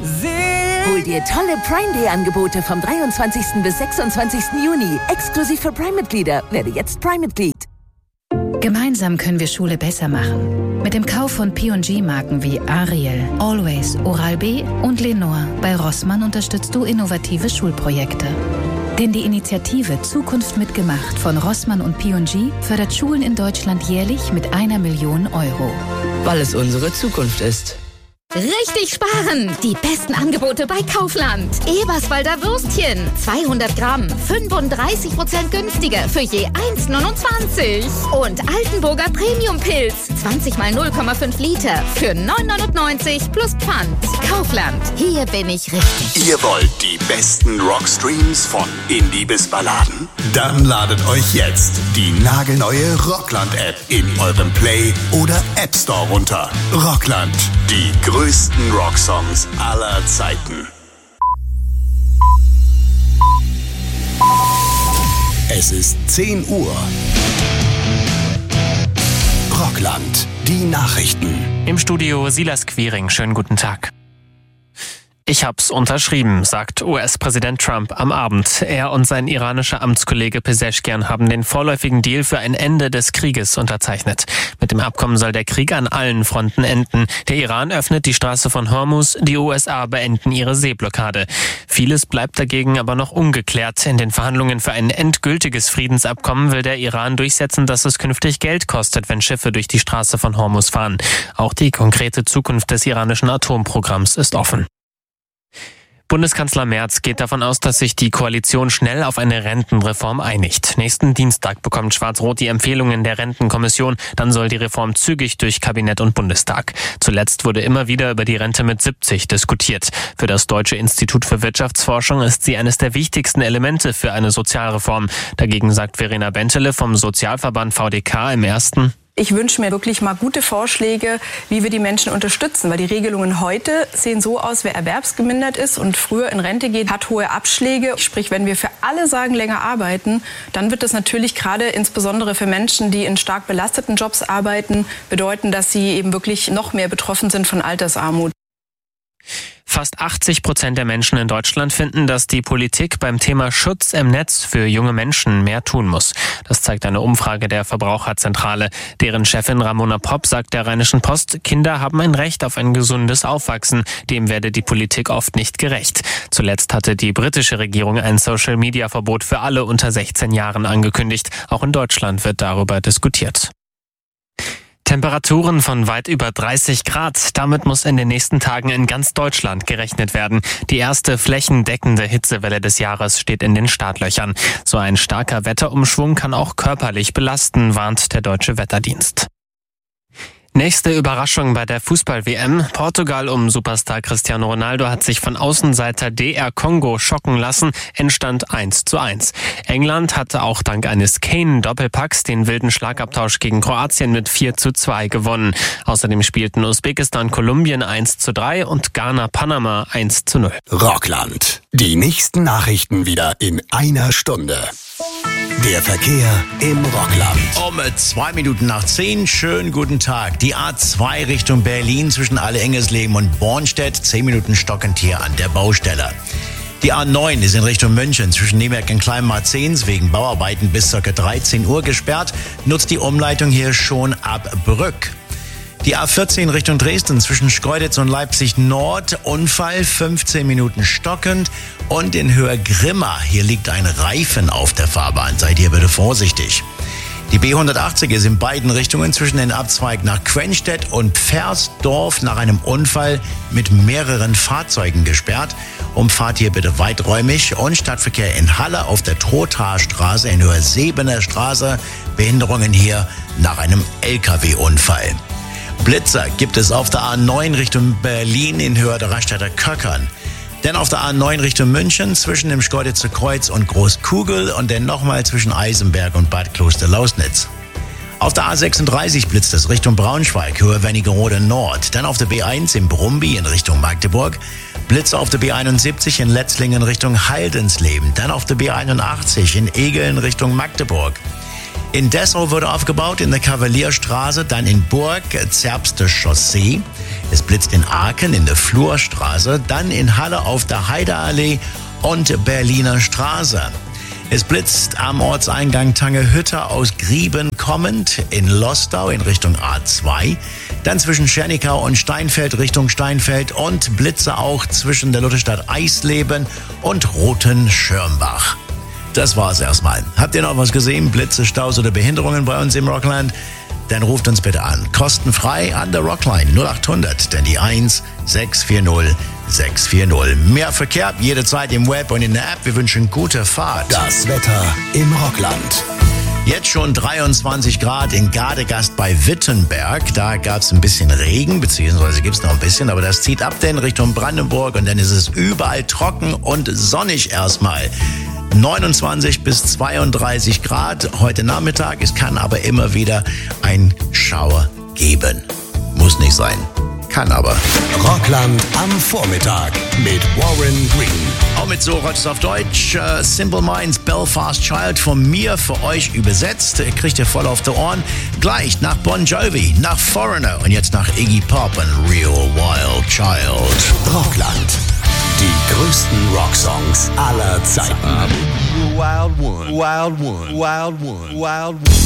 Hol dir tolle Prime Day Angebote vom 23. bis 26. Juni. Exklusiv für Prime-Mitglieder. Werde jetzt Prime-Mitglied. Gemeinsam können wir Schule besser machen. Mit dem Kauf von P&G-Marken wie Ariel, Always, Oral-B und Lenore bei Rossmann unterstützt du innovative Schulprojekte. Denn die Initiative Zukunft mitgemacht von Rossmann und P&G fördert Schulen in Deutschland jährlich mit 1 Million €. Weil es unsere Zukunft ist. Richtig sparen! Die besten Angebote bei Kaufland. Eberswalder Würstchen, 200 Gramm, 35% günstiger für je 1,29. Und Altenburger Premium-Pilz, 20 mal 0,5 Liter für 9,99 plus Pfand. Kaufland, hier bin ich richtig. Ihr wollt die besten Rockstreams von Indie bis Balladen? Dann ladet euch jetzt die nagelneue Rockland-App in eurem Play- oder App Store runter. Rockland, die größten Rocksongs aller Zeiten. Es ist 10 Uhr. Rockland, die Nachrichten. Im Studio Silas Quiring. Schönen guten Tag. Ich hab's unterschrieben, sagt US-Präsident Trump am Abend. Er und sein iranischer Amtskollege Pezeshkian haben den vorläufigen Deal für ein Ende des Krieges unterzeichnet. Mit dem Abkommen soll der Krieg an allen Fronten enden. Der Iran öffnet die Straße von Hormuz, die USA beenden ihre Seeblockade. Vieles bleibt dagegen aber noch ungeklärt. In den Verhandlungen für ein endgültiges Friedensabkommen will der Iran durchsetzen, dass es künftig Geld kostet, wenn Schiffe durch die Straße von Hormuz fahren. Auch die konkrete Zukunft des iranischen Atomprogramms ist offen. Bundeskanzler Merz geht davon aus, dass sich die Koalition schnell auf eine Rentenreform einigt. Nächsten Dienstag bekommt Schwarz-Rot die Empfehlungen der Rentenkommission. Dann soll die Reform zügig durch Kabinett und Bundestag. Zuletzt wurde immer wieder über die Rente mit 70 diskutiert. Für das Deutsche Institut für Wirtschaftsforschung ist sie eines der wichtigsten Elemente für eine Sozialreform. Dagegen sagt Verena Bentele vom Sozialverband VDK im Ersten: Ich wünsche mir wirklich mal gute Vorschläge, wie wir die Menschen unterstützen, weil die Regelungen heute sehen so aus, wer erwerbsgemindert ist und früher in Rente geht, hat hohe Abschläge. Sprich, wenn wir für alle sagen, länger arbeiten, dann wird das natürlich gerade insbesondere für Menschen, die in stark belasteten Jobs arbeiten, bedeuten, dass sie eben wirklich noch mehr betroffen sind von Altersarmut. Fast 80% der Menschen in Deutschland finden, dass die Politik beim Thema Schutz im Netz für junge Menschen mehr tun muss. Das zeigt eine Umfrage der Verbraucherzentrale. Deren Chefin Ramona Popp sagt der Rheinischen Post, Kinder haben ein Recht auf ein gesundes Aufwachsen. Dem werde die Politik oft nicht gerecht. Zuletzt hatte die britische Regierung ein Social-Media-Verbot für alle unter 16 Jahren angekündigt. Auch in Deutschland wird darüber diskutiert. Temperaturen von weit über 30 Grad. Damit muss in den nächsten Tagen in ganz Deutschland gerechnet werden. Die erste flächendeckende Hitzewelle des Jahres steht in den Startlöchern. So ein starker Wetterumschwung kann auch körperlich belasten, warnt der Deutsche Wetterdienst. Nächste Überraschung bei der Fußball-WM. Portugal um Superstar Cristiano Ronaldo hat sich von Außenseiter DR Kongo schocken lassen. Endstand 1:1. England hatte auch dank eines Kane-Doppelpacks den wilden Schlagabtausch gegen Kroatien mit 4:2 gewonnen. Außerdem spielten Usbekistan Kolumbien 1:3 und Ghana Panama 1:0. Rockland. Die nächsten Nachrichten wieder in einer Stunde. Der Verkehr im Rockland. Um 2 Minuten nach 10, schönen guten Tag. Die A2 Richtung Berlin zwischen Alle-Engesleben und Bornstedt, 10 Minuten stockend hier an der Baustelle. Die A9 ist in Richtung München zwischen Nürnberg und Kleinmarzens wegen Bauarbeiten bis ca. 13 Uhr gesperrt. Nutzt die Umleitung hier schon ab Brück. Die A14 Richtung Dresden zwischen Schkeuditz und Leipzig Nord, Unfall, 15 Minuten stockend. Und in Höhe Grimma, hier liegt ein Reifen auf der Fahrbahn, seid ihr bitte vorsichtig. Die B180 ist in beiden Richtungen zwischen den Abzweig nach Quenstedt und Pfersdorf nach einem Unfall mit mehreren Fahrzeugen gesperrt. Umfahrt hier bitte weiträumig und Stadtverkehr in Halle auf der Trothaarstraße in Höhe Sebener Straße. Behinderungen hier nach einem LKW-Unfall. Blitzer gibt es auf der A9 Richtung Berlin in Höhe der Raststätter Köckern. Dann auf der A9 Richtung München zwischen dem Schkeuditzer Kreuz und Großkugel und dann nochmal zwischen Eisenberg und Bad Kloster-Lausnitz. Auf der A36 blitzt es Richtung Braunschweig, Höhe Wernigerode Nord. Dann auf der B1 in Brumby in Richtung Magdeburg. Blitze auf der B71 in Letzlingen Richtung Haldensleben. Dann auf der B81 in Egeln Richtung Magdeburg. In Dessau wurde aufgebaut, in der Kavalierstraße, dann in Burg, Zerbster Chaussee. Es blitzt in Aachen in der Flurstraße, dann in Halle auf der Heideallee und Berliner Straße. Es blitzt am Ortseingang Tangehütte aus Grieben kommend, in Lostau in Richtung A2, dann zwischen Schernikau und Steinfeld Richtung Steinfeld und Blitze auch zwischen der Lutherstadt Eisleben und Roten-Schirmbach. Das war's erstmal. Habt ihr noch was gesehen? Blitze, Staus oder Behinderungen bei uns im Rockland? Dann ruft uns bitte an. Kostenfrei an der Rockline 0800, denn die 1640 640. Mehr Verkehr jederzeit im Web und in der App. Wir wünschen gute Fahrt. Das Wetter im Rockland. Jetzt schon 23 Grad in Gardegast bei Wittenberg. Da gab es ein bisschen Regen, beziehungsweise gibt es noch ein bisschen, aber das zieht ab denn Richtung Brandenburg und dann ist es überall trocken und sonnig erstmal. 29 bis 32 Grad heute Nachmittag. Es kann aber immer wieder ein Schauer geben. Muss nicht sein. Kann aber. Rockland am Vormittag mit Warren Green. Auch mit so Rocks auf Deutsch. Simple Minds, Belfast Child von mir für euch übersetzt. Kriegt ihr voll auf die Ohren. Gleich nach Bon Jovi, nach Foreigner und jetzt nach Iggy Pop und Real Wild Child. Rockland. Die größten Rocksongs aller Zeiten. Wild one, wild one, wild one, wild one.